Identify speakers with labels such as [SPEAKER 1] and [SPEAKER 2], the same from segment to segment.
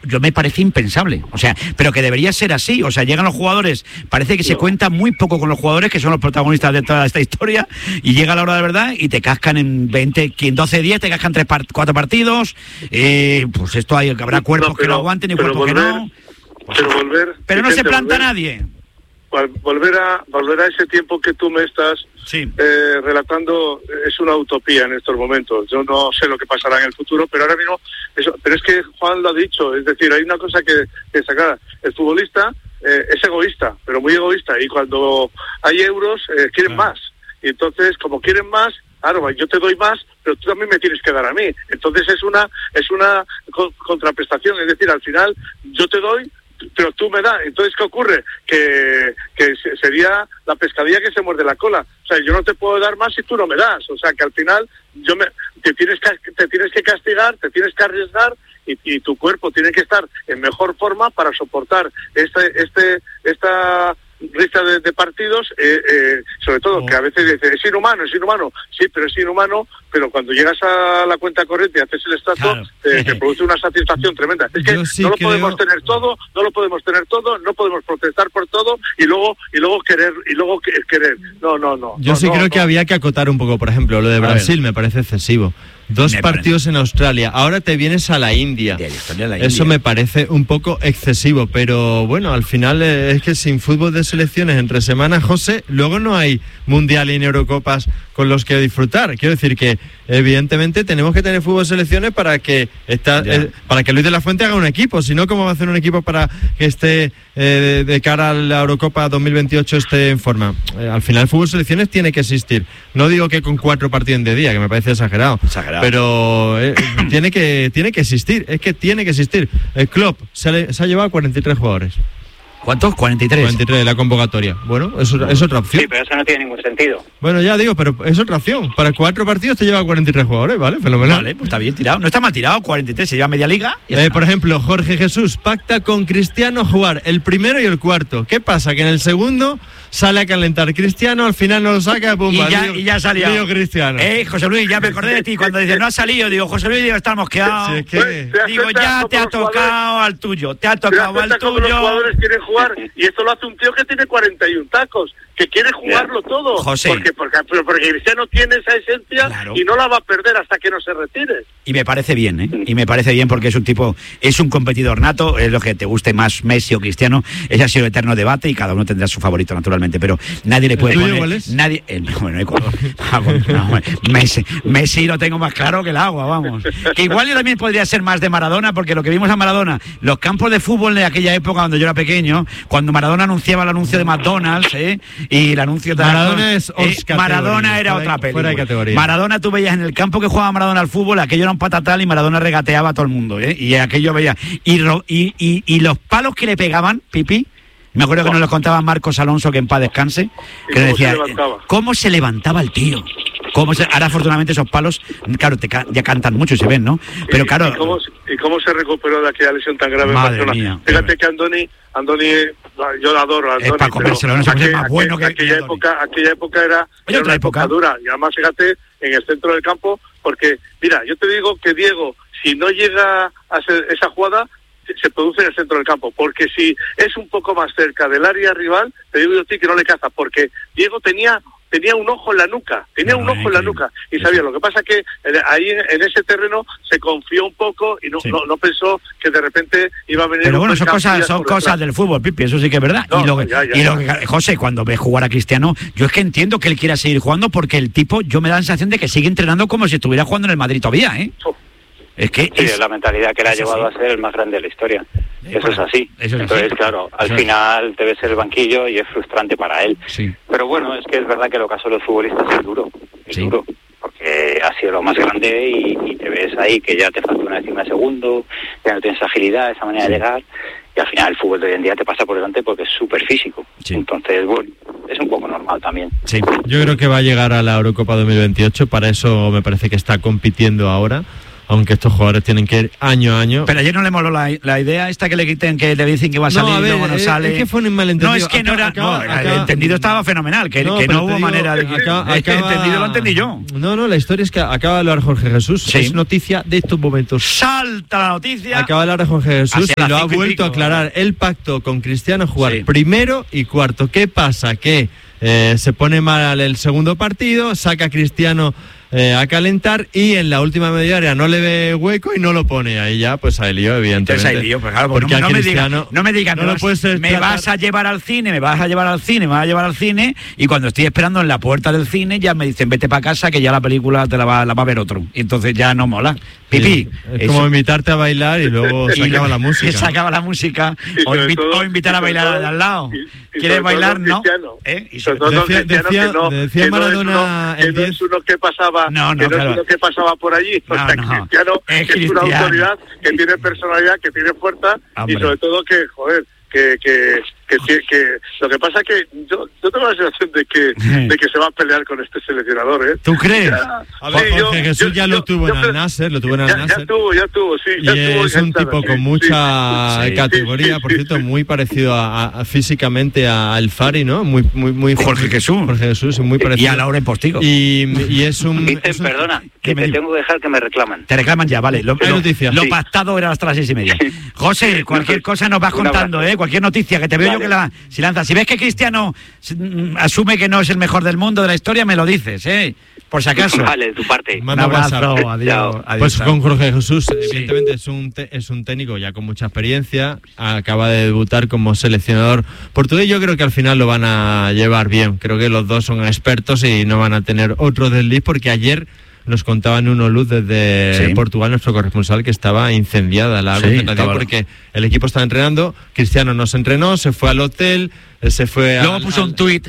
[SPEAKER 1] yo me parece impensable. O sea, pero que debería ser así. O sea, llegan los jugadores, parece que se cuenta muy poco con los jugadores, que son los protagonistas de toda esta historia, y llega la hora de verdad y te cascan en 12 días, te cascan 4 partidos. Pues esto habrá cuerpos que lo aguanten y cuerpos que no. Pero no se planta nadie.
[SPEAKER 2] Volver a ese tiempo que tú me estás relatando es una utopía en estos momentos. Yo no sé lo que pasará en el futuro, pero ahora mismo pero es que Juan lo ha dicho, es decir, hay una cosa que destacar. El futbolista es egoísta, pero muy egoísta, y cuando hay euros quieren más, y entonces como quieren más, claro, yo te doy más, pero tú también me tienes que dar a mí. Entonces es una contraprestación, es decir, al final yo te doy, pero tú me das. Entonces, ¿qué ocurre? Que sería la pescadilla que se muerde la cola. O sea, yo no te puedo dar más si tú no me das. O sea, que al final te tienes que castigar, te tienes que arriesgar, y tu cuerpo tiene que estar en mejor forma para soportar esta lista de partidos, sobre todo que a veces dice, es inhumano, sí, pero es inhumano, pero cuando llegas a la cuenta corriente y haces el extracto, te produce una satisfacción tremenda. Es que no lo podemos tener todo, no podemos protestar por todo y luego querer. No.
[SPEAKER 3] Yo creo que había que acotar un poco, por ejemplo, lo de Brasil me parece excesivo. 2 partidos en Australia, ahora te vienes a la India. Eso me parece un poco excesivo, pero bueno, al final es que sin fútbol de selecciones entre semanas, José, luego no hay Mundial y Eurocopas con los que disfrutar. Quiero decir que evidentemente tenemos que tener fútbol de selecciones para que Luis de la Fuente haga un equipo. Si no, ¿cómo va a hacer un equipo para que esté de cara a la Eurocopa 2028 esté en forma? Al final el fútbol de selecciones tiene que existir. No digo que con 4 partidos de día, que me parece exagerado. Pero tiene que existir. Es que tiene que existir. El Klopp se ha llevado 43 jugadores.
[SPEAKER 1] ¿Cuántos? 43
[SPEAKER 3] de la convocatoria. Bueno, es otra opción.
[SPEAKER 4] Sí, pero eso no tiene ningún sentido.
[SPEAKER 3] Bueno, ya digo, pero es otra opción. Para 4 partidos te lleva 43 jugadores, ¿vale? Fenomenal.
[SPEAKER 1] Vale, pues está bien tirado. No está mal tirado, 43, se lleva media liga.
[SPEAKER 3] Por ejemplo, Jorge Jesús pacta con Cristiano jugar el primero y el cuarto. ¿Qué pasa? Que en el segundo sale a calentar Cristiano, al final no lo saca, pum,
[SPEAKER 1] y ya salió.
[SPEAKER 3] Lío Cristiano.
[SPEAKER 1] José Luis, ya me acordé de ti cuando dices, no ha salido, digo, José Luis, digo, está mosqueado.
[SPEAKER 3] Sí, es que...
[SPEAKER 1] Digo, ya te ha tocado al tuyo, Los
[SPEAKER 2] jugadores quieren jugar, y esto lo hace un tío que tiene 41 tacos, que quiere jugarlo todo.
[SPEAKER 1] José.
[SPEAKER 2] Porque Cristiano tiene esa esencia, y no la va a perder hasta que no se retire.
[SPEAKER 1] Y me parece bien, Y me parece bien porque es un tipo, es un competidor nato, es lo que te guste más Messi o Cristiano, ese ha sido eterno debate y cada uno tendrá su favorito naturalmente, pero nadie le puede poner...
[SPEAKER 3] ¿Cuál es?
[SPEAKER 1] Nadie, Messi lo tengo más claro que el agua, vamos. Que igual yo también podría ser más de Maradona, porque lo que vimos a Maradona, los campos de fútbol de aquella época cuando yo era pequeño, cuando Maradona anunciaba el anuncio de McDonald's, y el anuncio de Maradona era otra película. Maradona, tú veías en el campo que jugaba Maradona al fútbol, aquello era un patatal y Maradona regateaba a todo el mundo, y aquello veía y los palos que le pegaban, Pipi, me acuerdo que nos lo contaba Marcos Alonso, que en paz descanse, que le decía cómo se levantaba el tío. Ahora afortunadamente esos palos, claro, ya cantan mucho y se ven, ¿no? Pero claro...
[SPEAKER 2] ¿Y cómo se recuperó de aquella lesión tan grave?
[SPEAKER 1] Madre
[SPEAKER 2] en
[SPEAKER 1] mía.
[SPEAKER 2] Fíjate que Andoni, yo lo adoro a Andoni.
[SPEAKER 1] Es para comérselo, no es más bueno que
[SPEAKER 2] aquella época era una época dura. Y además, fíjate, en el centro del campo, porque, mira, yo te digo que Diego, si no llega a hacer esa jugada, se produce en el centro del campo, porque si es un poco más cerca del área rival, te digo yo a ti que no le caza, porque Diego tenía un ojo en la nuca, y sabía. Lo que pasa que ahí en ese terreno se confió un poco y no pensó que de repente iba a venir.
[SPEAKER 1] Pero bueno, son cosas del fútbol, Pipi, eso sí que es verdad. José, cuando ves jugar a Cristiano, yo es que entiendo que él quiera seguir jugando, porque el tipo, yo me da la sensación de que sigue entrenando como si estuviera jugando en el Madrid todavía, Es que
[SPEAKER 4] es la mentalidad que le ha llevado a ser el más grande de la historia. Eso es así. Entonces, claro, al final debe ser el banquillo y es frustrante para él.
[SPEAKER 1] Sí.
[SPEAKER 4] Pero bueno, es que es verdad que lo caso de los futbolistas es duro. Duro. Porque ha sido lo más grande y te ves ahí que ya te falta una décima de segundo, ya no tienes agilidad, esa manera de llegar. Y al final el fútbol de hoy en día te pasa por delante porque es súper físico. Entonces, bueno, es un poco normal también.
[SPEAKER 3] Yo creo que va a llegar a la Eurocopa 2028, para eso me parece que está compitiendo ahora. aunque estos jugadores tienen que ir año a año.
[SPEAKER 1] Pero ayer no le moló la idea esta que le quiten, que le dicen que va a salir, luego no sale.
[SPEAKER 3] Es que fue un malentendido.
[SPEAKER 1] No, es que el entendido estaba fenomenal, que no hubo manera de... entendido lo entendí yo.
[SPEAKER 3] No, la historia es que acaba de hablar Jorge Jesús. Sí. Es noticia de estos momentos.
[SPEAKER 1] Salta la noticia.
[SPEAKER 3] Acaba de hablar Jorge Jesús y lo ha vuelto a aclarar. El pacto con Cristiano, jugar primero y cuarto. ¿Qué pasa? Que se pone mal el segundo partido, saca a Cristiano a calentar y en la última media hora no le ve hueco y no lo pone. Ahí ya pues hay lío, evidentemente.
[SPEAKER 1] Entonces hay lío, pues claro, porque no me digas, me vas a llevar al cine, y cuando estoy esperando en la puerta del cine ya me dicen vete para casa que ya la película te la va a ver otro. Y entonces ya no mola. Pipi.
[SPEAKER 3] Sí, es como invitarte a bailar y luego se acaba la música.
[SPEAKER 1] Se acaba la música o invitar a bailar al lado. ¿Quieres bailar? No.
[SPEAKER 2] Y sobre todo
[SPEAKER 3] decía Maradona
[SPEAKER 2] que no es uno que pasaba, uno que pasaba por allí. Cristiano es una autoridad que tiene personalidad, que tiene fuerza. Hombre. Y sobre todo que, joder, que lo que pasa es que yo tengo la sensación de que se va a pelear con este seleccionador, ¿eh?
[SPEAKER 1] ¿Tú crees?
[SPEAKER 3] Jorge Jesús ya lo tuvo en el Nasser,
[SPEAKER 2] Ya tuvo, sí.
[SPEAKER 3] Y es un tipo con mucha categoría, por cierto, muy parecido a físicamente a El Fari, ¿no? Muy
[SPEAKER 1] Jorge Jesús,
[SPEAKER 3] muy parecido.
[SPEAKER 1] Y a Lauren Postigo.
[SPEAKER 3] Y es un...
[SPEAKER 4] Dicen, perdona, que me tengo que dejar que me reclaman.
[SPEAKER 1] Te reclaman ya, vale. Lo pactado era hasta las 6:30. José, cualquier cosa nos vas contando, ¿eh? Cualquier noticia que te veo yo que si lanzas. Si ves que Cristiano asume que no es el mejor del mundo de la historia, me lo dices, por si acaso.
[SPEAKER 4] Vale, de tu parte.
[SPEAKER 1] Un abrazo, adiós.
[SPEAKER 3] Pues con Jorge Jesús, evidentemente es un técnico ya con mucha experiencia, acaba de debutar como seleccionador portugués. Yo creo que al final lo van a llevar bien. Creo que los dos son expertos y no van a tener otro desliz, porque ayer nos contaban Uno Luz desde Portugal, nuestro corresponsal, que estaba incendiada la concentración porque el equipo estaba entrenando, Cristiano no se entrenó, se fue al hotel, se fue
[SPEAKER 1] luego puso un tuit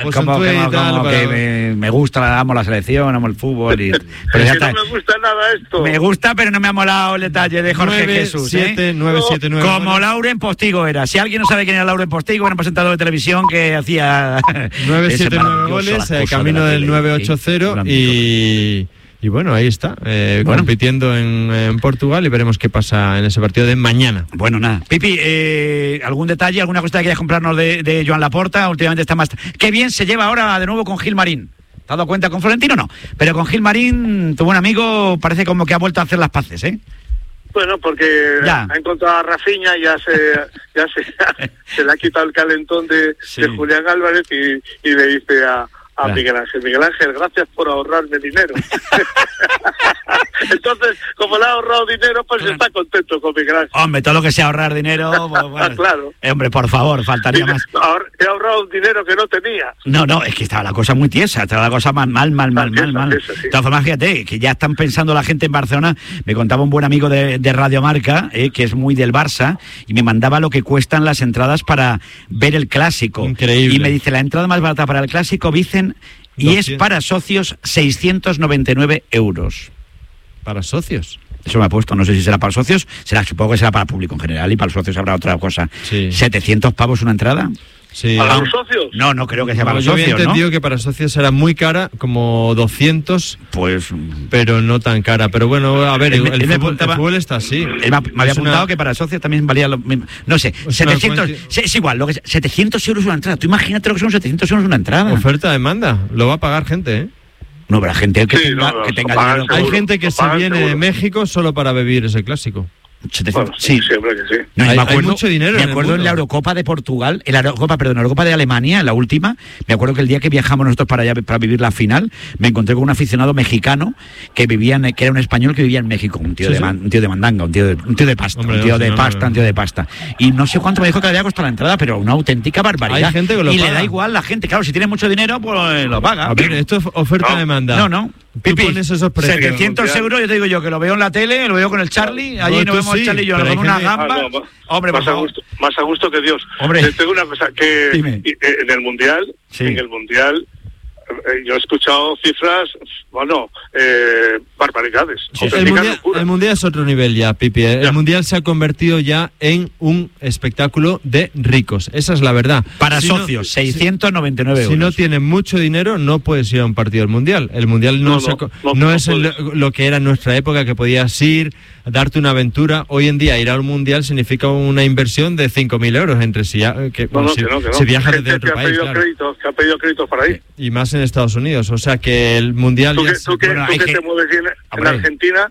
[SPEAKER 1] que me gusta, amo la selección, amo el fútbol
[SPEAKER 2] pero ya no me gusta nada esto.
[SPEAKER 1] Me gusta, pero no me ha molado el detalle de Jorge Jesús.
[SPEAKER 3] 979.
[SPEAKER 1] Como Lauren Postigo era. Si alguien no sabe quién era Lauren Postigo, era un presentador de televisión que hacía
[SPEAKER 3] 979 goles, camino del 980 y bueno, ahí está, compitiendo en Portugal, y veremos qué pasa en ese partido de mañana.
[SPEAKER 1] Bueno, nada. Pipi, ¿algún detalle, alguna cosa que quieras comprarnos de Joan Laporta? Últimamente está más... Qué bien se lleva ahora de nuevo con Gil Marín. ¿Te has dado cuenta? Con Florentino no. Pero con Gil Marín, tu buen amigo, parece como que ha vuelto a hacer las paces, ¿eh?
[SPEAKER 2] Bueno, porque ha encontrado a Rafinha, ya se le ha quitado el calentón de Julián Álvarez y le dice a Miguel Ángel, gracias por ahorrarme dinero. Entonces, como le ha ahorrado dinero, pues está contento con Miguel Ángel.
[SPEAKER 1] Hombre, todo lo que sea ahorrar dinero, pues, bueno.
[SPEAKER 2] Claro.
[SPEAKER 1] Hombre, por favor, faltaría más.
[SPEAKER 2] He ahorrado dinero que no tenía.
[SPEAKER 1] No, es que estaba la cosa muy tiesa, estaba la cosa mal. De todas formas, fíjate, que ya están pensando la gente en Barcelona. Me contaba un buen amigo de Radio Marca, que es muy del Barça, y me mandaba lo que cuestan las entradas para ver el Clásico.
[SPEAKER 3] Increíble.
[SPEAKER 1] Y me dice, la entrada más barata para el Clásico, dicen, y es para socios 699 euros.
[SPEAKER 3] ¿Para socios?
[SPEAKER 1] Eso me ha puesto, no sé si será para socios, supongo que será para público en general, y para los socios habrá otra cosa.
[SPEAKER 3] Sí.
[SPEAKER 1] ¿700 pavos una entrada?
[SPEAKER 3] Sí.
[SPEAKER 2] ¿Para los socios?
[SPEAKER 1] No creo que sea para los
[SPEAKER 3] socios,
[SPEAKER 1] ¿no?
[SPEAKER 3] Yo había entendido que para socios era muy cara, como 200,
[SPEAKER 1] pues,
[SPEAKER 3] pero no tan cara. Pero bueno, a ver, el fútbol está así.
[SPEAKER 1] Él me había apuntado que para socios también valía lo mismo. No sé, 700, es igual, 700 euros una entrada. Tú imagínate lo que son 700 euros una entrada.
[SPEAKER 3] Oferta-demanda, lo va a pagar gente, ¿eh?
[SPEAKER 1] No, pero la gente que tenga dinero.
[SPEAKER 3] Hay gente que se viene de México solo para vivir ese Clásico.
[SPEAKER 1] Sí,
[SPEAKER 2] siempre que sí.
[SPEAKER 1] No,
[SPEAKER 3] hay mucho dinero.
[SPEAKER 1] Me acuerdo en la Eurocopa de Portugal, la Eurocopa de Alemania, en la última. Me acuerdo que el día que viajamos nosotros para allá para vivir la final, me encontré con un aficionado mexicano que era un español que vivía en México, un tío de mandanga, un tío de pasta, un tío de pasta. Y no sé cuánto me dijo que le había costado la entrada, pero una auténtica barbaridad.
[SPEAKER 3] Hay gente que lo paga.
[SPEAKER 1] Le da igual la gente, claro, si tiene mucho dinero, pues lo paga.
[SPEAKER 3] A ver, esto es oferta-demanda.
[SPEAKER 1] No.
[SPEAKER 3] Pipi, pones esos precios.
[SPEAKER 1] 700 euros, yo te digo yo, que lo veo en la tele, lo veo con el Charlie, allí nos vemos el Charlie y yo, con una gamba. Hombre,
[SPEAKER 2] más a gusto que Dios.
[SPEAKER 1] Hombre.
[SPEAKER 2] Tengo una cosa, que en el Mundial, yo he escuchado cifras, barbaridades.
[SPEAKER 3] Sí, el mundial es otro nivel ya, Pipi. El mundial se ha convertido ya en un espectáculo de ricos. Esa es la verdad.
[SPEAKER 1] Para socios, 699 euros.
[SPEAKER 3] Si no tienes mucho dinero, no puedes ir a un partido del mundial. El mundial no es lo que era en nuestra época, que podías ir, darte una aventura. Hoy en día ir a un mundial significa una inversión de 5.000 euros entre si viajas desde otro país.
[SPEAKER 2] Que ha pedido créditos para ir.
[SPEAKER 3] Y más en Estados Unidos. O sea que el mundial...
[SPEAKER 2] Tú que te mueves bien en Argentina,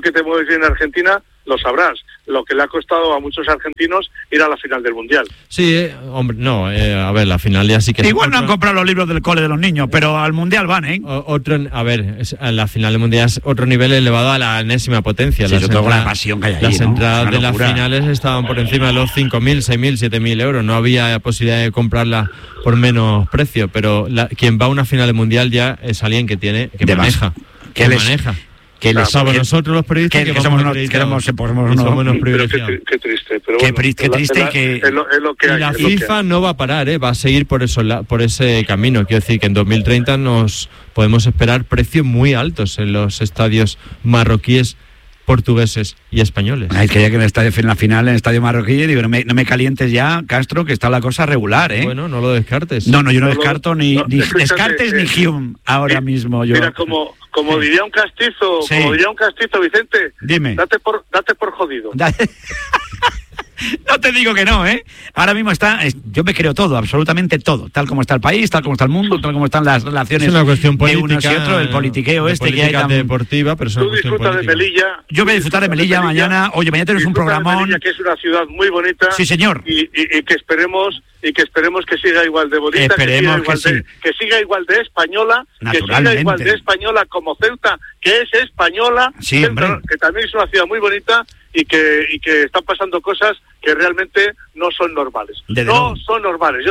[SPEAKER 2] lo sabrás. Lo que le ha costado a muchos argentinos ir a la final del mundial.
[SPEAKER 3] Sí, hombre, no, a ver, la final ya sí que...
[SPEAKER 1] Igual no han comprado los libros del cole de los niños, pero al mundial van, ¿eh?
[SPEAKER 3] La final del mundial es otro nivel elevado a la enésima potencia.
[SPEAKER 1] Sí, sobre todo la pasión que hay allí,
[SPEAKER 3] las entradas de las finales estaban por encima de los 5.000, 6.000, 7.000 euros. No había posibilidad de comprarla por menos precio, pero quien va a una final del mundial ya es alguien que maneja. Nosotros los periodistas que somos unos privilegiados.
[SPEAKER 2] Qué triste, pero
[SPEAKER 1] qué triste que
[SPEAKER 2] es lo que hay.
[SPEAKER 3] Y la FIFA no va a parar, va a seguir por ese camino. Quiero decir que en 2030 nos podemos esperar precios muy altos en los estadios marroquíes, portugueses y españoles.
[SPEAKER 1] Es que ya que en la final, en el estadio marroquí, digo, no me calientes ya, Castro, que está la cosa regular, ¿eh?
[SPEAKER 3] Bueno, no lo descartes.
[SPEAKER 1] No, yo no descarto ni Descartes ni Hume ahora mismo.
[SPEAKER 2] Mira, como diría un castizo, Vicente,
[SPEAKER 1] dime.
[SPEAKER 2] Date por jodido.
[SPEAKER 1] No te digo que no, ¿eh? Ahora mismo yo me creo todo, absolutamente todo, tal como está el país, tal como está el mundo, tal como están las relaciones.
[SPEAKER 3] Es una cuestión política,
[SPEAKER 1] de unos y otros, el politiqueo
[SPEAKER 3] que hay deportiva, pero
[SPEAKER 2] tú disfrutas de Melilla.
[SPEAKER 1] Yo voy a disfrutar de Melilla mañana. Oye, mañana tenemos un programón.
[SPEAKER 2] Melilla, que es una ciudad muy bonita.
[SPEAKER 1] Sí, señor.
[SPEAKER 2] Y que esperemos que siga igual de bonita, que siga igual de española, que siga igual de española como Ceuta, que es española,
[SPEAKER 1] sí,
[SPEAKER 2] Ceuta, que también es una ciudad muy bonita y que están pasando cosas que realmente no son normales. Son normales.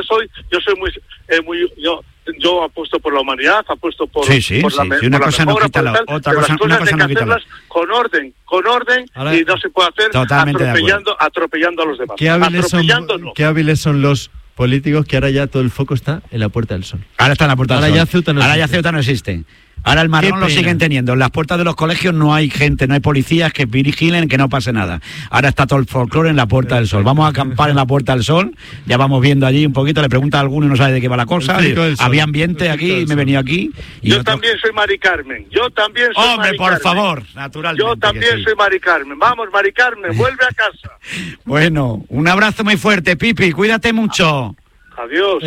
[SPEAKER 2] Yo apuesto por la humanidad, apuesto por
[SPEAKER 1] una cosa no quita la otra,
[SPEAKER 2] las cosas hay que hacerlas con orden ahora, y no se puede hacer atropellando a los demás.
[SPEAKER 3] Qué hábiles son los políticos, que ahora ya todo el foco está en la Puerta del Sol.
[SPEAKER 1] Ahora está en la Puerta del Sol.
[SPEAKER 3] Ahora
[SPEAKER 1] ya Ceuta no existe. Ahora el marrón lo siguen teniendo. En las puertas de los colegios no hay gente, no hay policías que vigilen que no pase nada. Ahora está todo el folclore en la Puerta del Sol. Vamos a acampar en la Puerta del Sol. Ya vamos viendo allí un poquito. Le pregunta a alguno y no sabe de qué va la cosa. Había ambiente aquí, me he venido aquí.
[SPEAKER 2] Yo también soy Mari Carmen.
[SPEAKER 1] Hombre, por favor, naturalmente.
[SPEAKER 2] Yo también soy Mari Carmen. Vamos, Mari Carmen, vuelve a casa.
[SPEAKER 1] Bueno, un abrazo muy fuerte, Pipi. Cuídate mucho.
[SPEAKER 2] Adiós.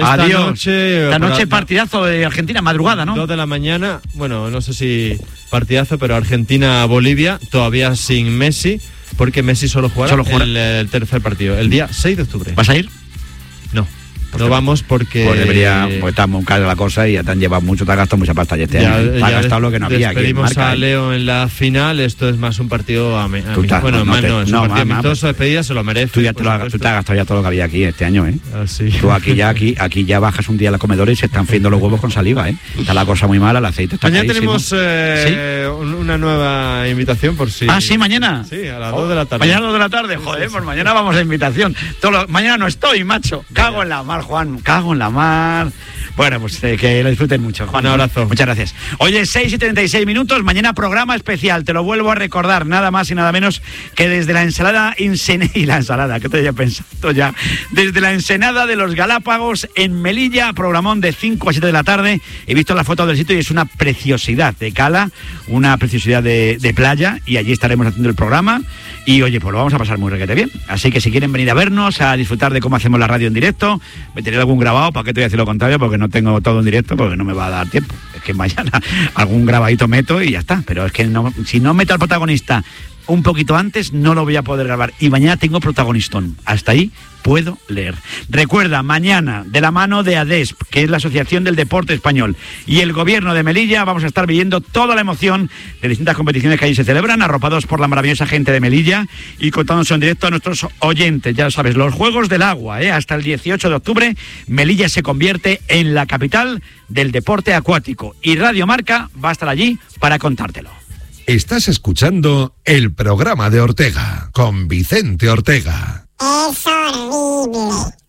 [SPEAKER 1] Esta noche partidazo de Argentina, madrugada, ¿no?
[SPEAKER 3] 2 de la mañana, bueno, no sé si partidazo, pero Argentina-Bolivia, todavía sin Messi, porque Messi solo jugará el tercer partido, el día 6 de octubre.
[SPEAKER 1] ¿Vas a ir?
[SPEAKER 3] No. No vamos porque...
[SPEAKER 1] Pues está muy cara la cosa y ya te han llevado mucho, te has gastado mucha pasta ya este año. Te has gastado lo que no había aquí.
[SPEAKER 3] Despedimos a Leo en la final, esto es más un partido es un partido amistoso, despedida, se lo merece.
[SPEAKER 1] Tú te has gastado ya todo lo que había aquí este año, ¿eh?
[SPEAKER 3] Así.
[SPEAKER 1] Tú aquí ya bajas un día a los comedores y se están friendo los huevos con saliva, ¿eh? Está la cosa muy mala, el aceite está
[SPEAKER 3] mañana
[SPEAKER 1] carísimo.
[SPEAKER 3] Tenemos una nueva invitación por si...
[SPEAKER 1] Ah, sí, mañana.
[SPEAKER 3] Sí, a las 2 de la tarde.
[SPEAKER 1] Mañana a las 2 de la tarde, joder, pues mañana vamos a invitación. Mañana no estoy, macho. Cago en la mar, Juan, cago en la mar. Bueno, pues que lo disfruten mucho, Juan.
[SPEAKER 3] Un abrazo.
[SPEAKER 1] Muchas gracias. Oye, 6:36, mañana programa especial, te lo vuelvo a recordar, nada más y nada menos que desde la ensalada y la ensalada, que te haya pensado ya, desde la Ensenada de los Galápagos en Melilla, programón de 5 a 7 de la tarde. He visto la foto del sitio y es una preciosidad de cala, una preciosidad de playa, y allí estaremos haciendo el programa. Y oye, pues lo vamos a pasar muy requete bien. Así que si quieren venir a vernos, a disfrutar de cómo hacemos la radio en directo, me tener algún grabado, ¿para qué te voy a decir lo contrario? Porque no tengo todo en directo, porque no me va a dar tiempo. Es que mañana algún grabadito meto y ya está. Pero es que si no meto al protagonista un poquito antes, no lo voy a poder grabar. Y mañana tengo protagonistón. Hasta ahí puedo leer. Recuerda, mañana, de la mano de ADESP, que es la Asociación del Deporte Español, y el Gobierno de Melilla, vamos a estar viviendo toda la emoción de distintas competiciones que allí se celebran, arropados por la maravillosa gente de Melilla y contándose en directo a nuestros oyentes. Ya sabes, los Juegos del Agua, hasta el 18 de octubre, Melilla se convierte en la capital del deporte acuático. Y Radio Marca va a estar allí para contártelo.
[SPEAKER 5] Estás escuchando el programa de Ortega, con Vicente Ortega.
[SPEAKER 6] Es horrible.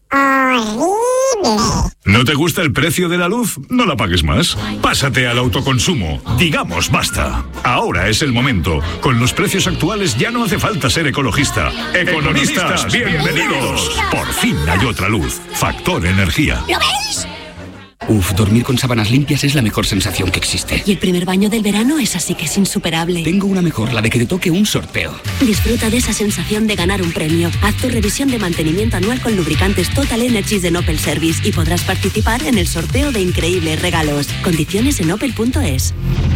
[SPEAKER 6] ¿No te gusta el precio de la luz? No la pagues más. Pásate al autoconsumo. Digamos basta. Ahora es el momento. Con los precios actuales ya no hace falta ser ecologista. Economistas, bienvenidos. Por fin hay otra luz. Factor Energía.
[SPEAKER 7] ¿Lo veis? Uf, dormir con sábanas limpias es la mejor sensación que existe.
[SPEAKER 8] Y el primer baño del verano es así que es insuperable.
[SPEAKER 7] Tengo una mejor, la de que te toque un sorteo.
[SPEAKER 8] Disfruta de esa sensación de ganar un premio. Haz tu revisión de mantenimiento anual con lubricantes Total Energies de Opel Service y podrás participar en el sorteo de increíbles regalos. Condiciones en opel.es.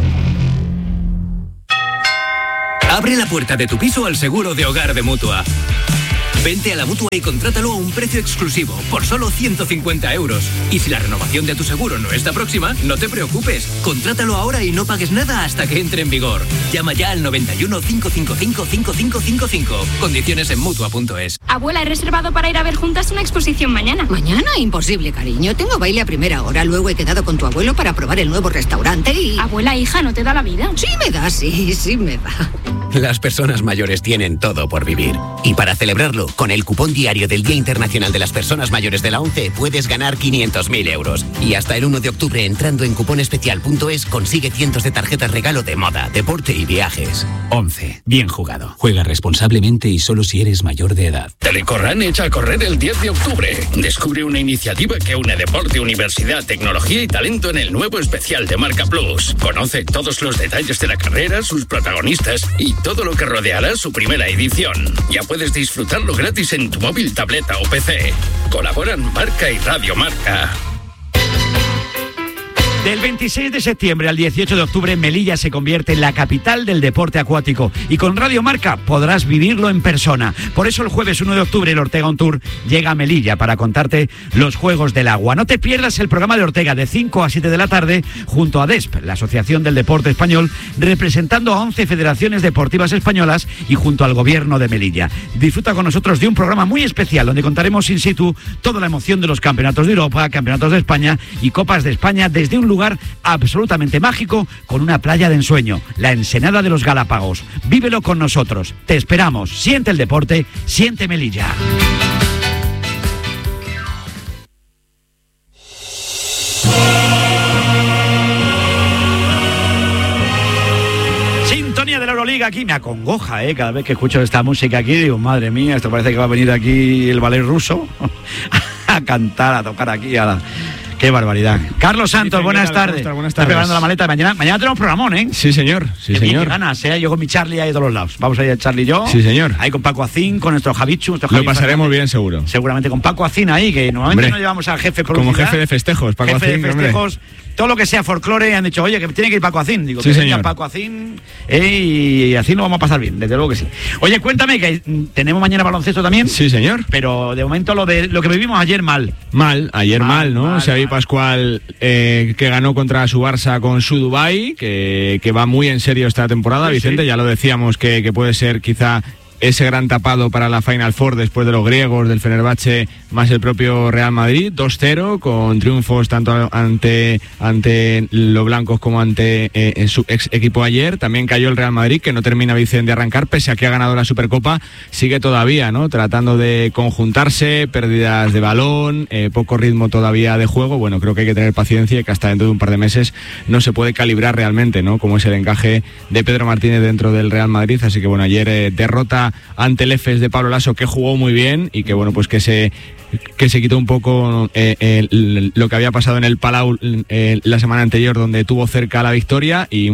[SPEAKER 9] Abre la puerta de tu piso al seguro de hogar de Mutua. Vente a la Mutua y contrátalo a un precio exclusivo, por solo 150 euros. Y si la renovación de tu seguro no está próxima, no te preocupes. Contrátalo ahora y no pagues nada hasta que entre en vigor. Llama ya al 91 555 5555. Condiciones en Mutua.es.
[SPEAKER 10] Abuela, he reservado para ir a ver juntas una exposición mañana.
[SPEAKER 11] ¿Mañana? Imposible, cariño. Tengo baile a primera hora. Luego he quedado con tu abuelo para probar el nuevo restaurante y...
[SPEAKER 10] Abuela, hija, ¿no te da la vida?
[SPEAKER 11] Sí me da, sí me da.
[SPEAKER 12] Las personas mayores tienen todo por vivir. Y para celebrarlo, con el cupón diario del Día Internacional de las Personas Mayores de la ONCE puedes ganar 500.000 euros. Y hasta el 1 de octubre, entrando en cuponespecial.es, consigue cientos de tarjetas regalo de moda, deporte y viajes.
[SPEAKER 13] ONCE. Bien jugado. Juega responsablemente y solo si eres mayor de edad.
[SPEAKER 14] Telecorran echa a correr el 10 de octubre. Descubre una iniciativa que une deporte, universidad, tecnología y talento en el nuevo especial de Marca Plus. Conoce todos los detalles de la carrera, sus protagonistas y todo lo que rodeará su primera edición. Ya puedes disfrutarlo gratis en tu móvil, tableta o PC. Colaboran Marca y Radio Marca.
[SPEAKER 1] Del 26 de septiembre al 18 de octubre, Melilla se convierte en la capital del deporte acuático y con Radio Marca podrás vivirlo en persona. Por eso el jueves 1 de octubre el Ortega On Tour llega a Melilla para contarte los Juegos del Agua. No te pierdas el programa de Ortega de 5 a 7 de la tarde junto a DESP, la Asociación del Deporte Español, representando a 11 federaciones deportivas españolas y junto al Gobierno de Melilla. Disfruta con nosotros de un programa muy especial donde contaremos in situ toda la emoción de los campeonatos de Europa, campeonatos de España y Copas de España desde un lugar absolutamente mágico con una playa de ensueño, la Ensenada de los Galápagos. Vívelo con nosotros. Te esperamos. Siente el deporte, siente Melilla. Sintonía de la Euroliga aquí me acongoja, cada vez que escucho esta música aquí digo, madre mía, esto parece que va a venir aquí el ballet ruso a cantar, a tocar aquí a la... Qué barbaridad. Carlos Santos, buenas tardes.
[SPEAKER 15] Buenas
[SPEAKER 1] Estás preparando la maleta. Mañana tenemos programón, ¿eh?
[SPEAKER 15] Sí, señor. Sí, señor.
[SPEAKER 1] Qué ganas, ¿eh? Yo con mi Charlie ahí de todos los lados. Vamos a ir a Charlie y yo.
[SPEAKER 15] Sí, señor.
[SPEAKER 1] Ahí con Paco Acín, con nuestro Javichu.
[SPEAKER 15] Lo pasaremos bien, seguro.
[SPEAKER 1] Seguramente con Paco Acín ahí, que normalmente no llevamos al jefe
[SPEAKER 15] como jefe de festejos, Paco Acín.
[SPEAKER 1] Jefe de festejos. Todo lo que sea folclore, han dicho, oye, que tiene que ir Paco Acín. Digo,
[SPEAKER 15] sí,
[SPEAKER 1] que
[SPEAKER 15] señor.
[SPEAKER 1] Paco Acín, y así lo vamos a pasar bien, desde luego que sí. Oye, cuéntame, que tenemos mañana baloncesto también.
[SPEAKER 15] Sí, señor.
[SPEAKER 1] Pero de momento lo que vivimos ayer mal.
[SPEAKER 15] Ayer mal, ¿no? Xavi Pascual, que ganó contra su Barça con su Dubái, que va muy en serio esta temporada, sí, Vicente, sí. Ya lo decíamos que puede ser quizá ese gran tapado para la Final Four después de los griegos, del Fenerbahce más el propio Real Madrid, 2-0 con triunfos tanto ante los blancos como ante su ex equipo ayer. También cayó el Real Madrid, que no termina, Vicente, de arrancar, pese a que ha ganado la Supercopa, sigue todavía, ¿no? Tratando de conjuntarse, pérdidas de balón, poco ritmo todavía de juego. Bueno, creo que hay que tener paciencia y que hasta dentro de un par de meses no se puede calibrar realmente, ¿no? Como es el encaje de Pedro Martínez dentro del Real Madrid. Así que bueno, ayer derrota ante el EFES de Pablo Laso, que jugó muy bien y que bueno, pues que se quitó un poco lo que había pasado en el Palau la semana anterior, donde tuvo cerca la victoria y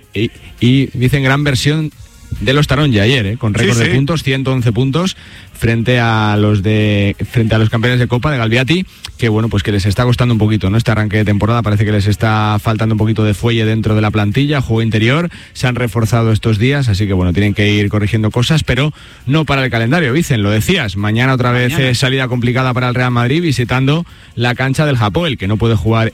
[SPEAKER 15] dicen gran versión de los Taronja ayer, con récord de puntos, 111 puntos frente a los campeones de Copa de Galviati, que bueno, pues que les está costando un poquito, ¿no? Este arranque de temporada parece que les está faltando un poquito de fuelle dentro de la plantilla, juego interior, se han reforzado estos días, así que bueno, tienen que ir corrigiendo cosas, pero no para el calendario, Vicen, lo decías, mañana otra vez salida complicada para el Real Madrid visitando la cancha del Hapoel, que no puede jugar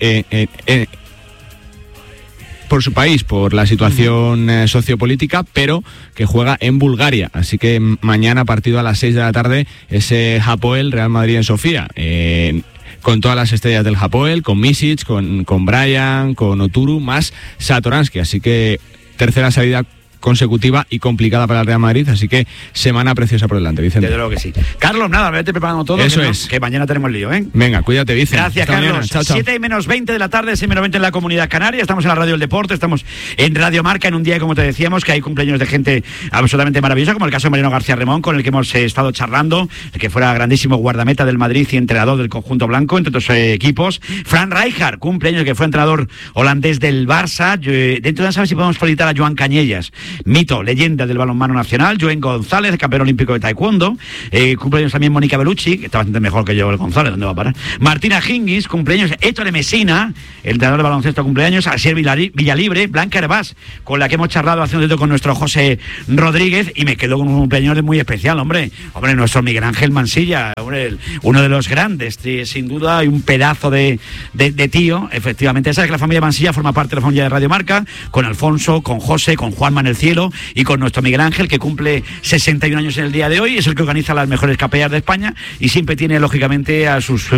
[SPEAKER 15] por su país, por la situación sociopolítica, pero que juega en Bulgaria. Así que mañana, partido a las 6 de la tarde, ese Hapoel Real Madrid en Sofía, con todas las estrellas del Hapoel, con Misic, con Bryan, con Oturu, más Satoransky. Así que tercera salida consecutiva y complicada para el Real Madrid, así que semana preciosa por delante, Vicente.
[SPEAKER 1] Desde luego que sí. Carlos, nada, vete preparando todo.
[SPEAKER 15] Eso es.
[SPEAKER 1] Que mañana tenemos lío, ¿eh?
[SPEAKER 15] Venga, cuídate, Vicente.
[SPEAKER 1] Gracias,
[SPEAKER 15] hasta
[SPEAKER 1] Carlos.
[SPEAKER 15] Mañana. Chao, chao.
[SPEAKER 1] 7:20 de la tarde, 6:20 en la Comunidad Canaria. Estamos en la Radio del Deporte, estamos en Radio Marca, en un día, como te decíamos, que hay cumpleaños de gente absolutamente maravillosa, como el caso de Mariano García Remón, con el que hemos estado charlando, el que fuera grandísimo guardameta del Madrid y entrenador del conjunto blanco, entre otros equipos. Fran Rijkaard, cumpleaños, que fue entrenador holandés del Barça. Dentro de saber si podemos felicitar a Joan Cañellas, mito, leyenda del balonmano nacional. Joan González, campeón olímpico de taekwondo. Cumpleaños también Mónica Bellucci, que está bastante mejor que yo, el González, ¿dónde va a parar? Martina Hingis, cumpleaños. Héctor Messina, el entrenador de baloncesto, cumpleaños. Asier Villalibre, Blanca Herbás, con la que hemos charlado hace un rato con nuestro José Rodríguez, y me quedo con un cumpleaños muy especial, hombre, nuestro Miguel Ángel Mansilla, hombre, uno de los grandes, sin duda, y un pedazo de tío, efectivamente. Sabes que la familia Mansilla forma parte de la familia de Radio Marca, con Alfonso, con José, con Juanma en el cielo, y con nuestro Miguel Ángel, que cumple 61 años en el día de hoy, es el que organiza las mejores capeas de España, y siempre tiene, lógicamente, a sus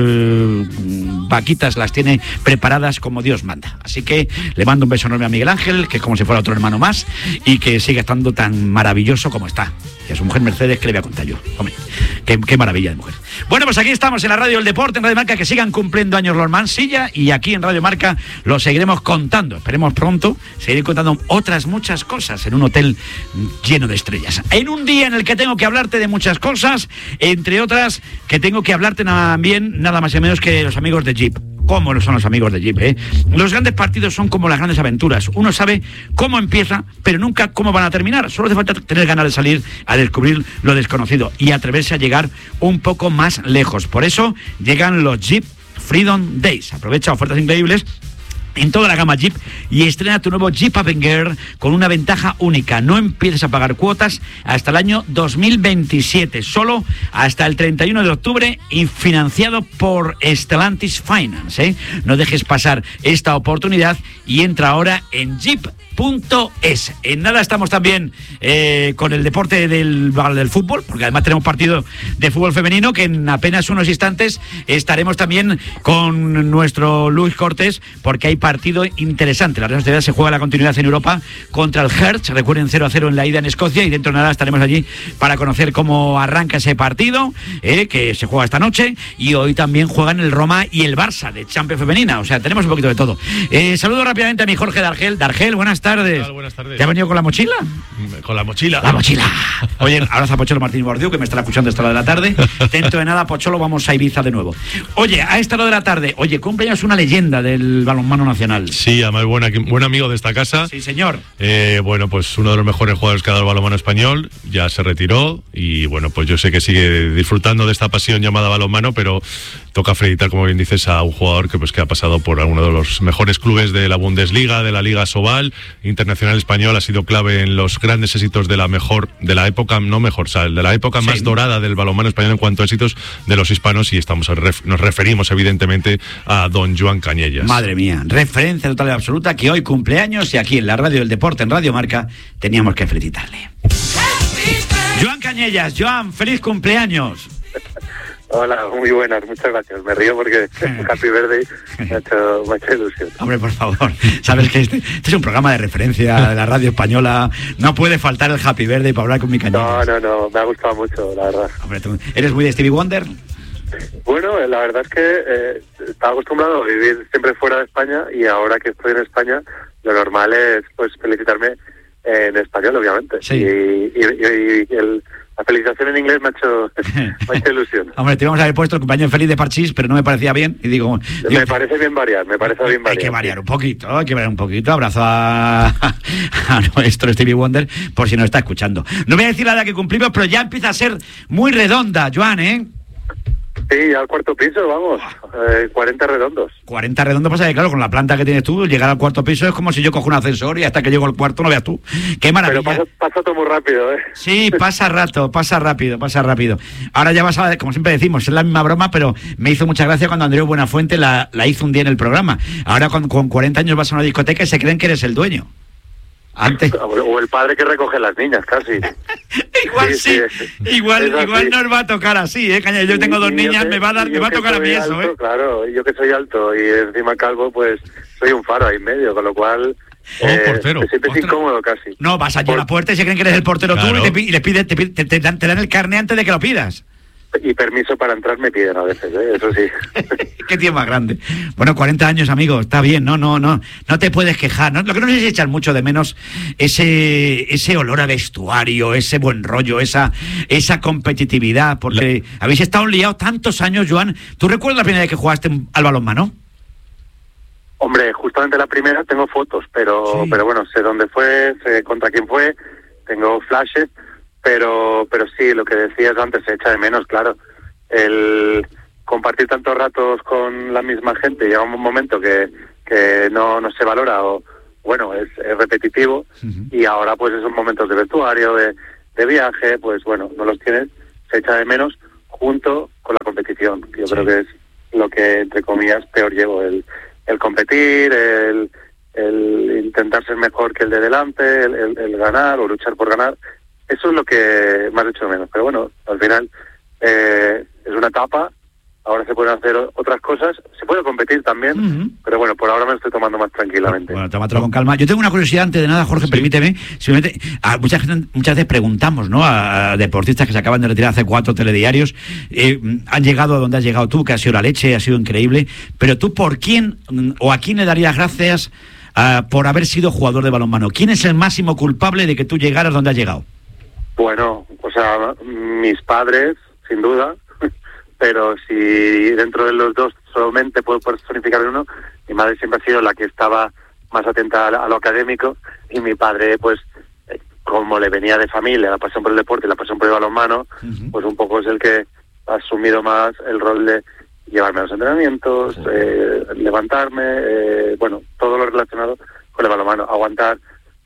[SPEAKER 1] vaquitas, las tiene preparadas como Dios manda. Así que le mando un beso enorme a Miguel Ángel, que es como si fuera otro hermano más, y que siga estando tan maravilloso como está. Y a su mujer Mercedes, que le voy a contar yo. Hombre, qué maravilla de mujer. Bueno, pues aquí estamos en la Radio del Deporte, en Radio Marca, que sigan cumpliendo años los Mansilla, y aquí en Radio Marca lo seguiremos contando. Esperemos pronto seguir contando otras muchas cosas en un hotel lleno de estrellas. En un día en el que tengo que hablarte de muchas cosas, entre otras que tengo que hablarte también nada más y menos que los amigos de Jeep. ¿Cómo son los amigos de Jeep, eh? Los grandes partidos son como las grandes aventuras. Uno sabe cómo empieza, pero nunca cómo van a terminar. Solo hace falta tener ganas de salir a descubrir lo desconocido y atreverse a llegar un poco más lejos. Por eso llegan los Jeep Freedom Days. Aprovecha ofertas increíbles en toda la gama Jeep y estrena tu nuevo Jeep Avenger con una ventaja única. No empieces a pagar cuotas hasta el año 2027, solo hasta el 31 de octubre y financiado por Stellantis Finance, ¿eh? No dejes pasar esta oportunidad y entra ahora en Jeep.es. En nada estamos también con el deporte del fútbol, porque además tenemos partido de fútbol femenino, que en apenas unos instantes estaremos también con nuestro Luis Cortés, porque hay partido interesante. La Real Sociedad se juega la continuidad en Europa contra el Hertz. Recuerden, 0-0 en la ida en Escocia, y dentro de nada estaremos allí para conocer cómo arranca ese partido, que se juega esta noche, y hoy también juegan el Roma y el Barça de Champions Femenina. O sea, tenemos un poquito de todo. Saludo rápidamente a mi Jorge Dargel. Dargel, buenas tardes.
[SPEAKER 16] Buenas tardes.
[SPEAKER 1] ¿Te has venido con la mochila?
[SPEAKER 16] Con la mochila.
[SPEAKER 1] La mochila. Oye, abrazo a Pocholo Martín Bordiú, que me estará escuchando a esta hora de la tarde. Dentro de nada, Pocholo, vamos a Ibiza de nuevo. Oye, a esta hora de la tarde, cumpleaños una leyenda del balonmano nacional.
[SPEAKER 16] Sí, además buen amigo de esta casa.
[SPEAKER 1] Sí, señor.
[SPEAKER 16] Bueno, pues uno de los mejores jugadores que ha dado el balonmano español, ya se retiró, y bueno, pues yo sé que sigue disfrutando de esta pasión llamada balonmano, pero toca felicitar, como bien dices, a un jugador que ha pasado por uno de los mejores clubes de la Bundesliga, de la Liga Sobal, internacional español, ha sido clave en los grandes éxitos de la época más dorada del balonmano español en cuanto a éxitos de los hispanos, y nos referimos evidentemente a don Joan Cañellas.
[SPEAKER 1] Madre mía, referencia total y absoluta, que hoy cumpleaños, y aquí en la Radio del Deporte, en Radio Marca, teníamos que felicitarle. Joan Cañellas. Joan, feliz cumpleaños.
[SPEAKER 2] Hola, muy buenas, muchas gracias. Me río porque Happy Birthday me ha hecho ilusión.
[SPEAKER 1] Hombre, por favor, sabes que este es un programa de referencia de la radio española, no puede faltar el Happy Birthday para hablar con mi Cañellas.
[SPEAKER 2] No, me ha gustado mucho, la verdad.
[SPEAKER 1] Hombre, ¿eres muy de Stevie Wonder?
[SPEAKER 2] Bueno, la verdad es que estaba acostumbrado a vivir siempre fuera de España, y ahora que estoy en España, lo normal es pues felicitarme en español, obviamente. Sí. Y la felicitación en inglés me ha hecho ilusión.
[SPEAKER 1] Hombre, te íbamos a haber puesto el cumpleaños feliz de Parchís, pero no me parecía bien, y digo
[SPEAKER 2] me parece bien variar.
[SPEAKER 1] Hay que variar un poquito, Abrazo a nuestro Stevie Wonder, por si nos está escuchando. No voy a decir la edad que cumplimos, pero ya empieza a ser muy redonda, Joan, ¿eh?
[SPEAKER 2] Sí, al cuarto piso, vamos, 40 redondos.
[SPEAKER 1] 40 redondos, pasa que claro, con la planta que tienes tú, llegar al cuarto piso es como si yo cojo un ascensor y hasta que llego al cuarto no veas tú. ¡Qué maravilla!
[SPEAKER 2] Pero pasa todo muy rápido, ¿eh?
[SPEAKER 1] Sí, pasa rápido. Ahora ya vas a ver, como siempre decimos, es la misma broma, pero me hizo mucha gracia cuando Andreu Buenafuente la hizo un día en el programa. Ahora con 40 años vas a una discoteca y se creen que eres el dueño. Antes.
[SPEAKER 2] O el padre que recoge las niñas, casi.
[SPEAKER 1] Igual nos va a tocar así, Caña. Yo tengo dos niñas, me va a tocar a mí eso,
[SPEAKER 2] Claro, yo que soy alto y encima calvo, pues soy un faro ahí en medio, con lo cual
[SPEAKER 16] portero.
[SPEAKER 2] Te sientes incómodo casi.
[SPEAKER 1] No, vas allí a la puerta y se creen que eres el portero tú y les piden, te dan el carné antes de que lo pidas.
[SPEAKER 2] Y permiso para entrar me piden a veces, eso sí.
[SPEAKER 1] Qué tío más grande. Bueno, 40 años, amigo, está bien, no te puedes quejar. ¿No? Lo que no sé si echar mucho de menos ese olor a vestuario, ese buen rollo, esa competitividad, porque habéis estado liados tantos años, Joan. ¿Tú recuerdas la primera vez que jugaste al balonmano?
[SPEAKER 2] Hombre, justamente la primera tengo fotos, pero bueno, sé dónde fue, sé contra quién fue, tengo flashes. Pero sí, lo que decías antes se echa de menos, claro. El compartir tantos ratos con la misma gente llega un momento que no se valora o, bueno, es repetitivo. Y ahora pues esos momentos de vestuario, de viaje, pues bueno, no los tienes, se echa de menos junto con la competición. Yo creo que es lo que, entre comillas, peor llevo, el competir, el intentar ser mejor que el de delante, el ganar o luchar por ganar. Eso es lo que más he hecho de menos. Pero bueno, al final es una etapa. Ahora se pueden hacer otras cosas. Se puede competir también. Pero bueno, por ahora me lo estoy tomando más tranquilamente.
[SPEAKER 1] Bueno, tómatelo con calma. Yo tengo una curiosidad antes de nada, Jorge, permíteme. Simplemente, muchas veces preguntamos, ¿no?, a deportistas que se acaban de retirar hace 4 telediarios. Han llegado a donde has llegado tú, que ha sido la leche, ha sido increíble. Pero tú, ¿por quién o a quién le darías gracias por haber sido jugador de balonmano? ¿Quién es el máximo culpable de que tú llegaras donde has llegado?
[SPEAKER 2] Bueno, o sea, mis padres, sin duda, pero si dentro de los dos solamente puedo personificar uno, mi madre siempre ha sido la que estaba más atenta a lo académico y mi padre, pues, como le venía de familia la pasión por el deporte y la pasión por el balonmano, pues un poco es el que ha asumido más el rol de llevarme a los entrenamientos, levantarme, bueno, todo lo relacionado con el balonmano, aguantar...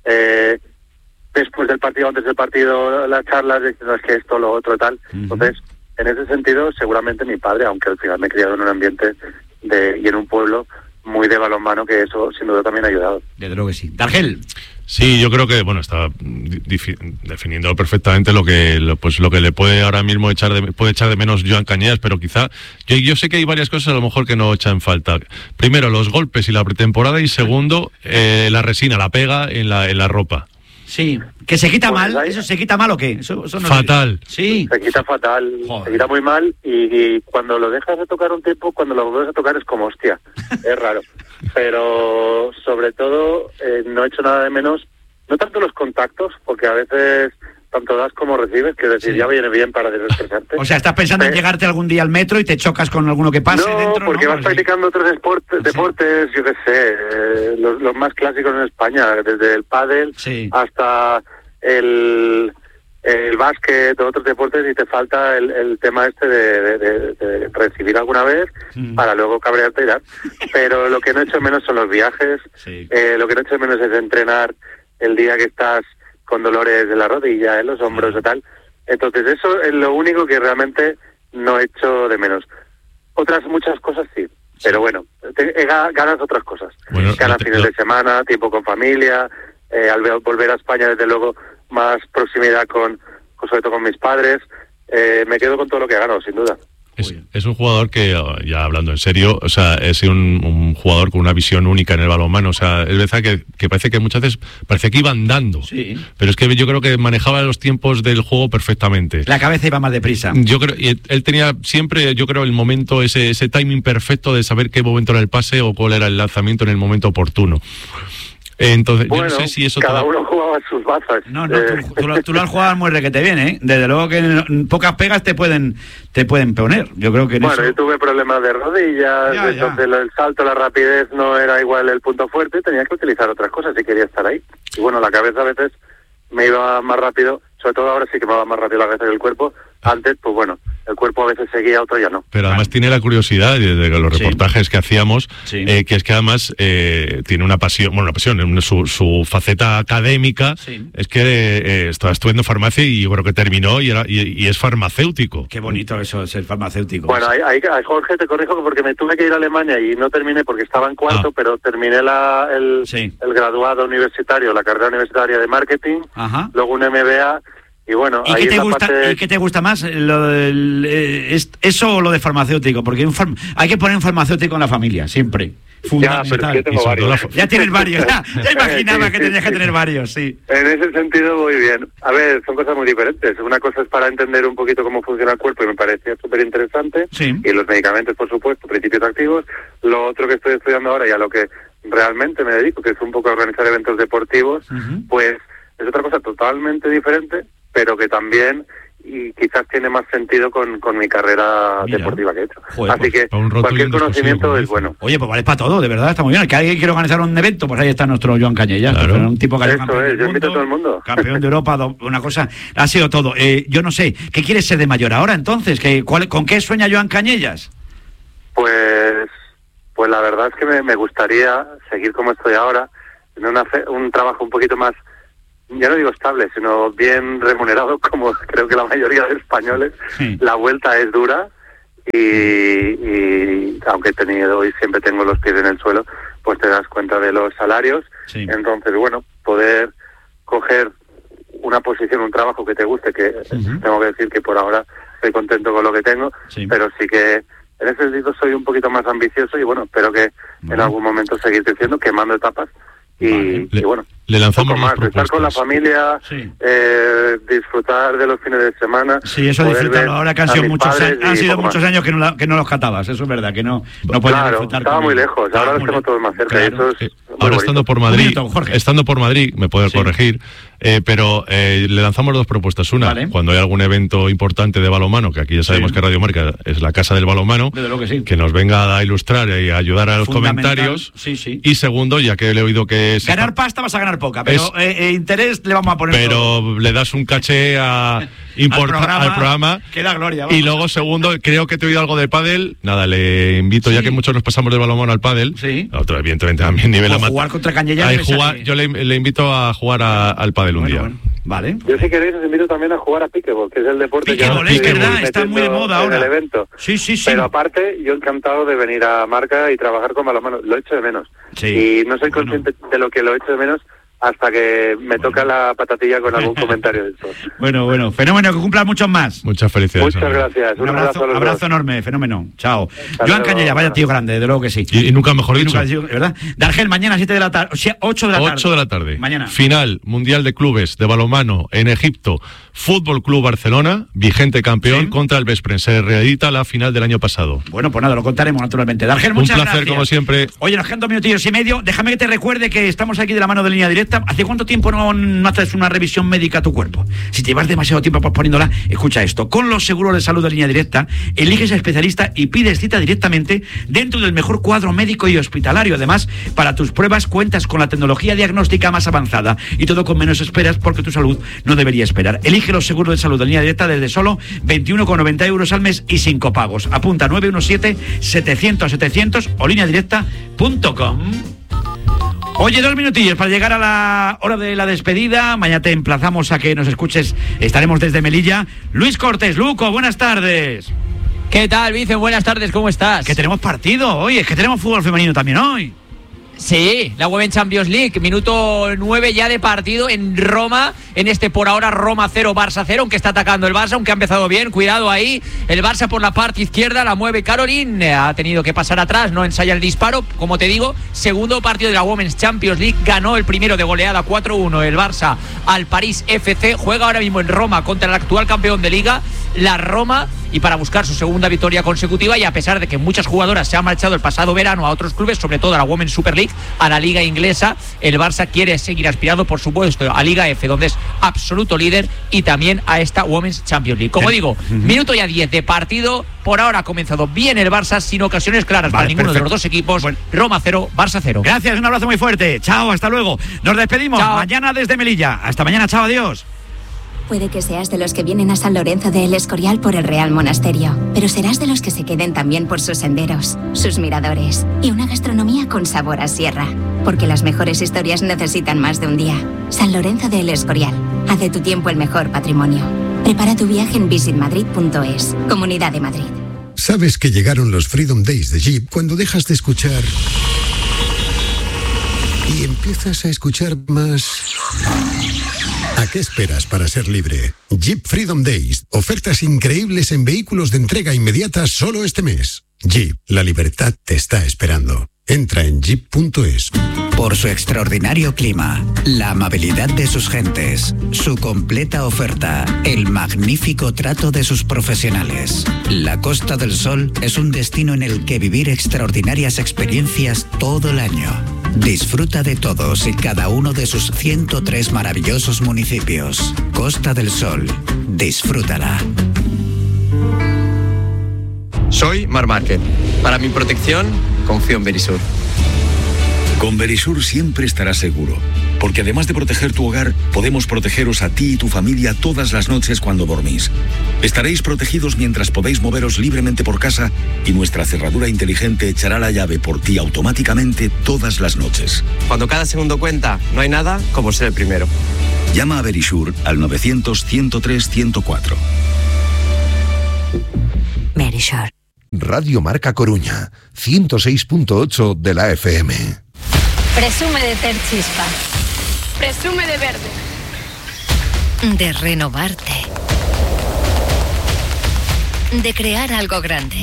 [SPEAKER 2] después del partido, antes del partido, las charlas diciendo es que esto, lo otro, tal. Entonces, en ese sentido, seguramente mi padre, aunque al final me he criado en un ambiente y en un pueblo muy de balonmano, que eso sin duda también ha ayudado.
[SPEAKER 1] Desde luego que sí. Dargel.
[SPEAKER 16] Sí, yo creo que, bueno, está definiendo perfectamente lo que le puede ahora mismo echar de menos Joan Cañellas, pero quizá, yo sé que hay varias cosas a lo mejor que no echan falta. Primero, los golpes y la pretemporada, y segundo, la resina, la pega en la ropa.
[SPEAKER 1] Sí, que se quita mal. ¿Eso se quita mal o qué? Eso no
[SPEAKER 16] fatal.
[SPEAKER 1] Sí.
[SPEAKER 2] Se quita fatal, se quita muy mal y cuando lo dejas de tocar un tiempo, cuando lo vuelves a tocar es como hostia, es raro. Pero sobre todo no he hecho nada de menos, no tanto los contactos, porque a veces tanto das como recibes, que decir, ya viene bien para desestresarte.
[SPEAKER 1] O sea, estás pensando en llegarte algún día al metro y te chocas con alguno que pase dentro.
[SPEAKER 2] Porque vas practicando otros deportes, yo qué sé, los más clásicos en España, desde el pádel hasta el básquet o otros deportes, y te falta el tema este de recibir alguna vez para luego cabrearte y dar. Pero lo que no echo menos son los viajes, lo que no echo menos es entrenar el día que estás con dolores de la rodilla, en los hombros y tal. Entonces eso es lo único que realmente no echo de menos. Otras muchas cosas sí, pero bueno, ganas otras cosas. Bueno, ganas fines de semana, tiempo con familia, al volver a España, desde luego, más proximidad sobre todo con mis padres. Me quedo con todo lo que he ganado, sin duda.
[SPEAKER 16] Es un jugador que, ya hablando en serio, o sea, es un jugador con una visión única en el balonmano. O sea, es verdad que parece que muchas veces parecía que iba andando, pero es que yo creo que manejaba los tiempos del juego perfectamente.
[SPEAKER 1] La cabeza iba más deprisa.
[SPEAKER 16] Yo creo, y él tenía siempre, yo creo, el momento, ese timing perfecto de saber qué momento era el pase o cuál era el lanzamiento en el momento oportuno. Entonces,
[SPEAKER 2] bueno,
[SPEAKER 16] yo no sé si eso
[SPEAKER 2] cada uno jugaba sus bazas.
[SPEAKER 1] No, tú lo has jugado muy requete bien, ¿eh? Desde luego que pocas pegas te pueden poner. Yo creo que
[SPEAKER 2] yo tuve problemas de rodillas, entonces el salto, la rapidez no era igual el punto fuerte, tenía que utilizar otras cosas si quería estar ahí. Y bueno, la cabeza a veces me iba más rápido, sobre todo ahora sí que me va más rápido la cabeza que el cuerpo. Antes, pues bueno, el cuerpo a veces seguía, otro ya no.
[SPEAKER 16] Pero además tiene la curiosidad de los reportajes que hacíamos, que es que además tiene una pasión, su faceta académica, es que estaba estudiando farmacia y yo creo que terminó y es farmacéutico.
[SPEAKER 1] Qué bonito eso, ser farmacéutico.
[SPEAKER 2] Bueno, ahí Jorge, te corrijo porque me tuve que ir a Alemania y no terminé porque estaba en cuarto, pero terminé el graduado universitario, la carrera universitaria de marketing, luego un MBA. Y bueno,
[SPEAKER 1] ¿Y qué te gusta más? ¿Eso o lo de farmacéutico? Porque hay que poner un farmacéutico en la familia, siempre.
[SPEAKER 2] Ya, pero es que tengo varios.
[SPEAKER 1] Ya tienes varios, ya imaginaba que tenías que tener varios, sí.
[SPEAKER 2] En ese sentido voy bien. A ver, son cosas muy diferentes. Una cosa es para entender un poquito cómo funciona el cuerpo y me parecía súper interesante.
[SPEAKER 1] Sí.
[SPEAKER 2] Y los medicamentos, por supuesto, principios activos. Lo otro que estoy estudiando ahora y a lo que realmente me dedico, que es un poco a organizar eventos deportivos, pues es otra cosa totalmente diferente, pero que también y quizás tiene más sentido con mi carrera deportiva que he hecho.
[SPEAKER 1] Joder,
[SPEAKER 2] así que cualquier conocimiento es bueno.
[SPEAKER 1] Oye, pues vale para todo, de verdad, está muy bien. Que alguien quiere organizar un evento, pues ahí está nuestro Joan Cañellas,
[SPEAKER 16] claro.
[SPEAKER 1] Un tipo que ha sido campeón del
[SPEAKER 2] yo invito a todo el mundo.
[SPEAKER 1] Campeón de Europa, una cosa, ha sido todo. Yo no sé, ¿qué quieres ser de mayor ahora entonces? ¿Con qué sueña Joan Cañellas?
[SPEAKER 2] Pues la verdad es que me gustaría seguir como estoy ahora, en un trabajo un poquito más, ya no digo estable, sino bien remunerado, como creo que la mayoría de españoles. Sí. La vuelta es dura y aunque he tenido y siempre tengo los pies en el suelo, pues te das cuenta de los salarios. Sí. Entonces, bueno, poder coger una posición, un trabajo que te guste, que tengo que decir que por ahora estoy contento con lo que tengo, pero sí que en ese sentido soy un poquito más ambicioso y bueno, espero que en algún momento seguir creciendo, quemando etapas y bueno,
[SPEAKER 16] le lanzamos
[SPEAKER 2] más, estar con la familia, disfrutar de los fines de semana.
[SPEAKER 1] Sí, eso disfrutarlo. Ahora que han sido muchos años que no los catabas, eso es verdad, que no podías disfrutar.
[SPEAKER 2] Estaba muy lejos, ahora los tengo todos más cerca. Claro. Y eso es
[SPEAKER 16] ahora estando por Madrid, me puedes corregir, pero le lanzamos dos propuestas. Una, cuando hay algún evento importante de balonmano, que aquí ya sabemos que Radio Marca es la casa del balonmano, que nos venga a ilustrar y a ayudar a los comentarios. Y segundo, ya que le he oído que
[SPEAKER 1] ganar pasta vas a ganar poca, pero interés le vamos a poner.
[SPEAKER 16] Pero todo. Le das un caché al programa
[SPEAKER 1] que da gloria.
[SPEAKER 16] Y luego, segundo, creo que te he oído algo de pádel. Nada, le invito, ya que muchos nos pasamos del balonmano al pádel. Otro, evidentemente, también nivel amateur.
[SPEAKER 1] Jugar contra Cañellas.
[SPEAKER 16] Yo le invito a jugar al pádel un día.
[SPEAKER 1] Bueno. Vale.
[SPEAKER 2] Yo, si queréis, os invito también a jugar a pickleball, que es el deporte que
[SPEAKER 1] es verdad, está muy de moda ahora.
[SPEAKER 2] En el evento.
[SPEAKER 1] Sí.
[SPEAKER 2] Pero aparte, yo encantado de venir a Marca y trabajar con balonmano. Lo echo de menos. Y no soy consciente de lo que lo echo de menos hasta que me toca la patatilla con algún comentario de esto.
[SPEAKER 1] Bueno, fenómeno, que cumplan muchos más.
[SPEAKER 16] Muchas felicidades.
[SPEAKER 2] Muchas gracias.
[SPEAKER 1] Un abrazo enorme, fenómeno. Chao. Joan Cañellas, vaya tío grande, de luego que sí.
[SPEAKER 16] Y nunca mejor dicho.
[SPEAKER 1] ¿Verdad? Dargel, mañana 7 de la tarde, o sea, 8 de la tarde.
[SPEAKER 16] 8 de la tarde.
[SPEAKER 1] Mañana.
[SPEAKER 16] Final Mundial de Clubes de Balonmano en Egipto. Fútbol Club Barcelona, vigente campeón, contra el Veszprém. Se reedita la final del año pasado.
[SPEAKER 1] Bueno, pues nada, lo contaremos naturalmente. Dargel, muchas gracias.
[SPEAKER 16] Un placer, como siempre.
[SPEAKER 1] Oye, nos quedan 2 minutillos y medio. Déjame que te recuerde que estamos aquí de la mano de Línea Directa. ¿Hace cuánto tiempo no haces una revisión médica a tu cuerpo? Si te llevas demasiado tiempo posponiéndola, escucha esto. Con los seguros de salud de Línea Directa, eliges a especialista y pides cita directamente dentro del mejor cuadro médico y hospitalario. Además, para tus pruebas cuentas con la tecnología diagnóstica más avanzada y todo con menos esperas, porque tu salud no debería esperar. Elige los seguros de salud de Línea Directa desde solo 21,90 euros al mes y sin copagos. Apunta 917-700-700 o lineadirecta.com. Oye, 2 minutillos para llegar a la hora de la despedida. Mañana te emplazamos a que nos escuches. Estaremos desde Melilla. Luis Cortés, Luco, buenas tardes.
[SPEAKER 17] ¿Qué tal, Vicen? Buenas tardes, ¿cómo estás?
[SPEAKER 1] Que tenemos partido hoy, es que tenemos fútbol femenino también hoy.
[SPEAKER 17] Sí, la Women's Champions League, minuto 9 ya de partido en Roma, en este por ahora Roma 0, Barça 0, aunque está atacando el Barça, aunque ha empezado bien, cuidado ahí, el Barça por la parte izquierda, la mueve Caroline, ha tenido que pasar atrás, no ensaya el disparo, como te digo, segundo partido de la Women's Champions League, ganó el primero de goleada 4-1 el Barça al París FC, juega ahora mismo en Roma contra el actual campeón de Liga, la Roma, y para buscar su segunda victoria consecutiva, y a pesar de que muchas jugadoras se han marchado el pasado verano a otros clubes, sobre todo a la Women's Super League, a la Liga Inglesa, el Barça quiere seguir aspirando, por supuesto, a Liga F, donde es absoluto líder, y también a esta Women's Champions League. Como digo, minuto ya 10 de partido, por ahora ha comenzado bien el Barça, sin ocasiones claras para ninguno de los dos equipos. Roma 0, Barça 0.
[SPEAKER 1] Gracias, un abrazo muy fuerte. Chao, hasta luego. Nos despedimos. Chao. Mañana desde Melilla. Hasta mañana, chao, adiós.
[SPEAKER 18] Puede que seas de los que vienen a San Lorenzo de El Escorial por el Real Monasterio, pero serás de los que se queden también por sus senderos, sus miradores y una gastronomía con sabor a sierra. Porque las mejores historias necesitan más de un día. San Lorenzo de El Escorial. Haz de tu tiempo el mejor patrimonio. Prepara tu viaje en visitmadrid.es. Comunidad de Madrid.
[SPEAKER 5] ¿Sabes que llegaron los Freedom Days de Jeep cuando dejas de escuchar y empiezas a escuchar más? ¿A qué esperas para ser libre? Jeep Freedom Days. Ofertas increíbles en vehículos de entrega inmediata solo este mes. Jeep, la libertad te está esperando. Entra en jeep.es.
[SPEAKER 19] Por su extraordinario clima, la amabilidad de sus gentes, su completa oferta, el magnífico trato de sus profesionales. La Costa del Sol es un destino en el que vivir extraordinarias experiencias todo el año. Disfruta de todos y cada uno de sus 103 maravillosos municipios. Costa del Sol, disfrútala.
[SPEAKER 20] Soy Mar Márquez. Para mi protección, confío en Verisur.
[SPEAKER 21] Con Verisur siempre estarás seguro, porque además de proteger tu hogar, podemos protegeros a ti y tu familia todas las noches cuando dormís. Estaréis protegidos mientras podéis moveros libremente por casa y nuestra cerradura inteligente echará la llave por ti automáticamente todas las noches.
[SPEAKER 20] Cuando cada segundo cuenta, no hay nada como ser el primero.
[SPEAKER 21] Llama a Verisur al 900-103-104.
[SPEAKER 18] Verisur.
[SPEAKER 22] Radio Marca Coruña, 106.8 de la FM.
[SPEAKER 10] Presume de ter chispa. Presume de verde.
[SPEAKER 11] De renovarte. De crear algo grande.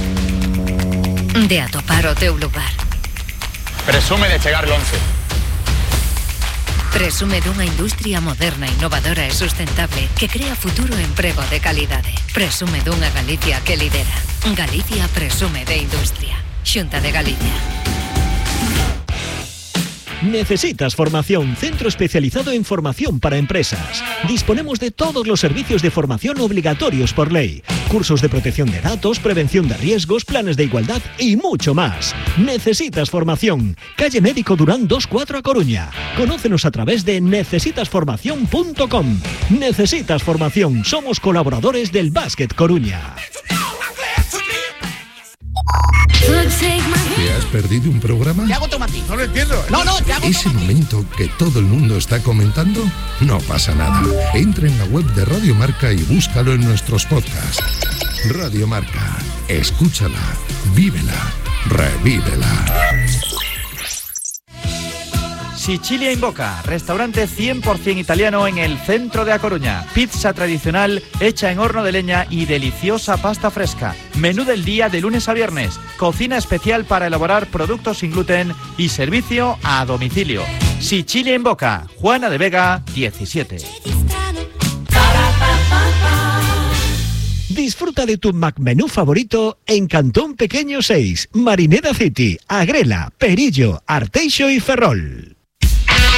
[SPEAKER 11] De atopar o teu lugar.
[SPEAKER 23] Presume de chegar longe.
[SPEAKER 11] Presume dunha industria moderna, innovadora e sustentable que crea futuro e emprego de calidade. Presume dunha Galicia que lidera. Galicia presume de industria. Xunta de Galicia.
[SPEAKER 24] ¿Necesitas formación? Centro especializado en formación para empresas. Disponemos de todos los servicios de formación obligatorios por ley. Cursos de protección de datos, prevención de riesgos, planes de igualdad y mucho más. ¿Necesitas formación? Calle Médico Durán 24 a Coruña. Conócenos a través de necesitasformación.com. Necesitas formación. Somos colaboradores del Básquet Coruña.
[SPEAKER 5] ¿Te has perdido un programa?
[SPEAKER 17] Te hago tomatín.
[SPEAKER 23] No lo entiendo.
[SPEAKER 17] No, te hago
[SPEAKER 5] ¿Ese
[SPEAKER 17] tomatín.
[SPEAKER 5] momento que todo el mundo está comentando? No pasa nada. Entra en la web de Radio Marca y búscalo en nuestros podcasts. Radio Marca. Escúchala, vívela, revívela.
[SPEAKER 25] Sicilia in Boca, restaurante 100% italiano en el centro de A Coruña. Pizza tradicional hecha en horno de leña y deliciosa pasta fresca. Menú del día de lunes a viernes. Cocina especial para elaborar productos sin gluten y servicio a domicilio. Sicilia in Boca, Juana de Vega, 17.
[SPEAKER 24] Disfruta de tu McMenú favorito en Cantón Pequeño 6, Marineda City, Agrela, Perillo, Arteixo y Ferrol.